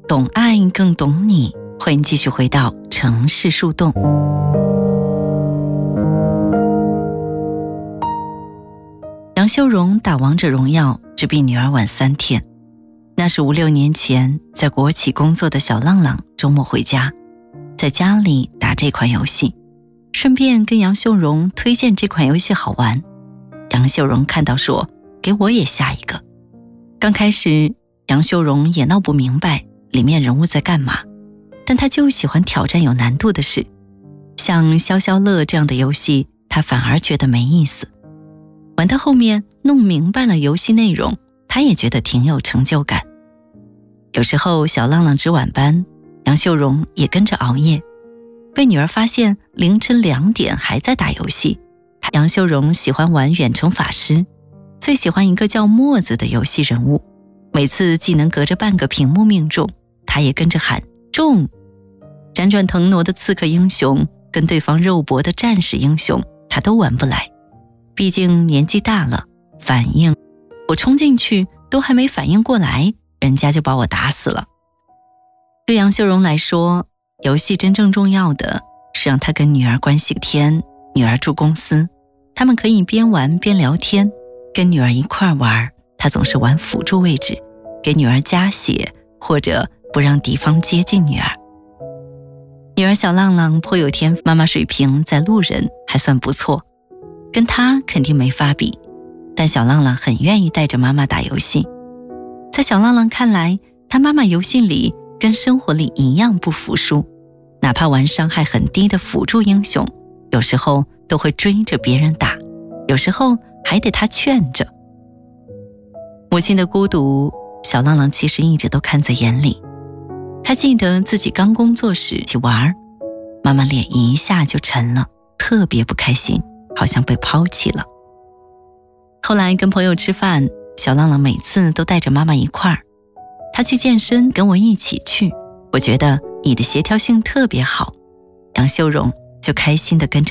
懂爱更懂你，欢迎继续回到城市树洞。杨秀荣打王者荣耀只比女儿晚3天，那是5、6年前在国企工作的小浪浪周末回家，在家里打这款游戏，顺便跟杨秀荣推荐这款游戏好玩。杨秀荣看到说，给我也下一个。刚开始杨秀荣也闹不明白里面人物在干嘛，但他就喜欢挑战有难度的事，像消消乐这样的游戏他反而觉得没意思。玩到后面弄明白了游戏内容，他也觉得挺有成就感。有时候小浪浪值晚班，杨秀荣也跟着熬夜，被女儿发现凌晨2点还在打游戏。杨秀荣喜欢玩远程法师，最喜欢一个叫墨子的游戏人物，每次技能隔着半个屏幕命中，他也跟着喊中。辗转腾挪的刺客英雄跟对方肉搏的战士英雄他都玩不来，毕竟年纪大了，反应我冲进去都还没反应过来，人家就把我打死了。对杨秀荣来说，游戏真正重要的是让她跟女儿关系天。女儿住公司，他们可以边玩边聊天，跟女儿一块玩，她总是玩辅助位置，给女儿加血或者不让敌方接近女儿。女儿小浪浪颇有天赋，妈妈水平在路人还算不错，跟她肯定没法比，但小浪浪很愿意带着妈妈打游戏。在小浪浪看来，她妈妈游戏里跟生活里一样不服输，哪怕玩伤害很低的辅助英雄，有时候都会追着别人打，有时候还得他劝着。母亲的孤独，小浪浪其实一直都看在眼里。他记得自己刚工作时一起玩，妈妈脸一下就沉了，特别不开心，好像被抛弃了。后来跟朋友吃饭，小浪浪每次都带着妈妈一块儿。他去健身，跟我一起去，我觉得你的协调性特别好。杨秀荣就开心地跟着